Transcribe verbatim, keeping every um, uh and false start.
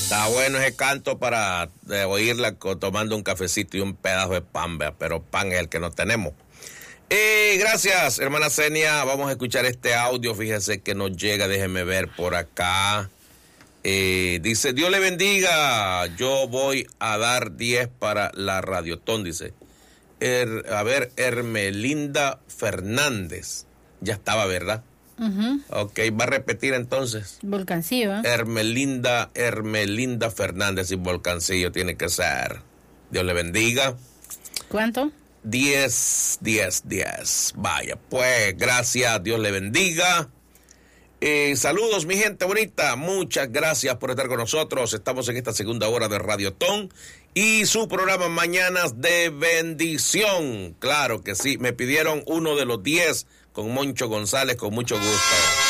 Está bueno ese canto para eh, oírla co- tomando un cafecito y un pedazo de pan, ¿vea? Pero pan es el que no tenemos. Eh, gracias, hermana Zenia. Vamos a escuchar este audio. Fíjese que nos llega, déjeme ver por acá. Eh, dice, Dios le bendiga. Yo voy a dar diez para la Radiotón, dice. Er, a ver, Hermelinda Fernández. Ya estaba, ¿verdad? Uh-huh. Ok, va a repetir entonces. Volcancillo, ¿eh? Hermelinda, Hermelinda Fernández y Volcancillo tiene que ser. Dios le bendiga. ¿Cuánto? Diez, diez, diez. Vaya, pues, gracias, Dios le bendiga. Eh, saludos, mi gente bonita. Muchas gracias por estar con nosotros. Estamos en esta segunda hora de Radiotón y su programa Mañanas de Bendición. Claro que sí, me pidieron uno de los diez con Moncho González, con mucho gusto.